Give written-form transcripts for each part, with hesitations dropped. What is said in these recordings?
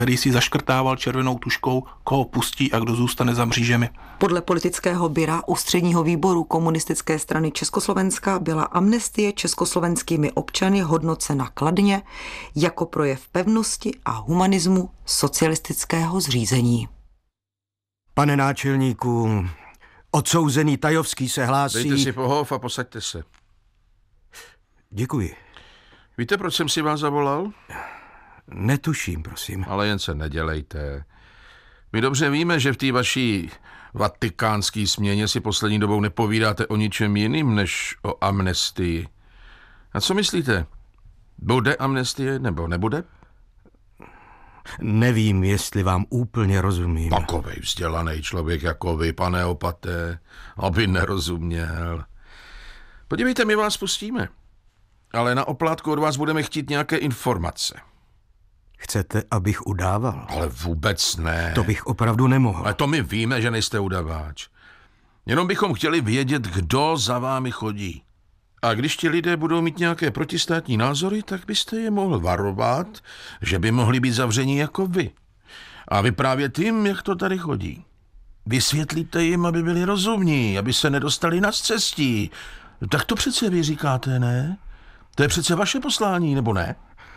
který si zaškrtával červenou tužkou, koho pustí a kdo zůstane za mřížemi. Podle politického byra Ústředního výboru Komunistické strany Československa byla amnestie československými občany hodnocena kladně jako projev pevnosti a humanismu socialistického zřízení. Pane náčelníku, odsouzený Tajovský se hlásí... Dejte si pohov a posaďte se. Děkuji. Víte, proč jsem si vás zavolal? Netuším, prosím. Ale jen se nedělejte. My dobře víme, že v té vaší vatikánské směně si poslední dobou nepovídáte o ničem jiným než o amnestii. A co myslíte? Bude amnestie nebo nebude? Nevím, jestli vám úplně rozumím. Takovej vzdělaný člověk jako vy, pane opaté, aby nerozuměl. Podívejte, my vás pustíme. Ale na oplátku od vás budeme chtít nějaké informace. Chcete, abych udával? Ale vůbec ne. To bych opravdu nemohl. Ale to my víme, že nejste udavač. Jenom bychom chtěli vědět, kdo za vámi chodí. A když ti lidé budou mít nějaké protistátní názory, tak byste je mohl varovat, že by mohli být zavření jako vy. A vyprávět jim, jak to tady chodí. Vysvětlíte jim, aby byli rozumní, aby se nedostali na scestí. Tak to přece vy říkáte, ne? To je přece vaše poslání, nebo ne?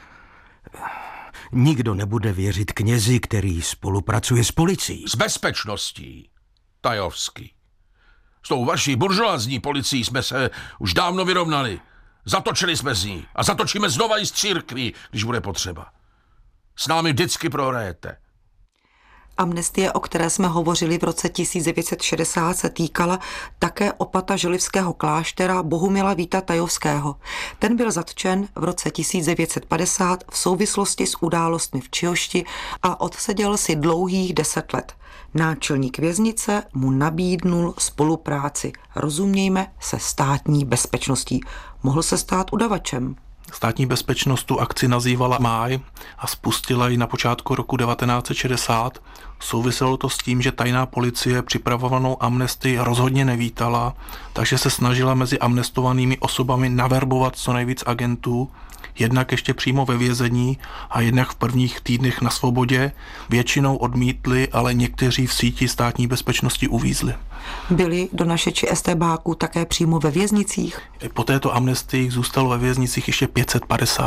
Nikdo nebude věřit knězi, který spolupracuje s policií. S bezpečností, Tajovský. S tou vaší buržoazní policií jsme se už dávno vyrovnali. Zatočili jsme z ní a zatočíme znova i z církví, když bude potřeba. S námi vždycky prohrajete. Amnestie, o které jsme hovořili v roce 1960, se týkala také opata želivského kláštera Bohumila Víta Tajovského. Ten byl zatčen v roce 1950 v souvislosti s událostmi v Čijošti a odseděl si dlouhých 10 let. Náčelník věznice mu nabídnul spolupráci, rozumějme, se státní bezpečností. Mohl se stát udavačem. Státní bezpečnost tu akci nazývala Máj a spustila ji na počátku roku 1960. Souviselo to s tím, že tajná policie připravovanou amnestii rozhodně nevítala, takže se snažila mezi amnestovanými osobami naverbovat co nejvíc agentů, jednak ještě přímo ve vězení a jednak v prvních týdnech na svobodě. Většinou odmítli, ale někteří v síti státní bezpečnosti uvízli. Byli donašeči estébáků také přímo ve věznicích? Po této amnestii zůstalo ve věznicích ještě 550.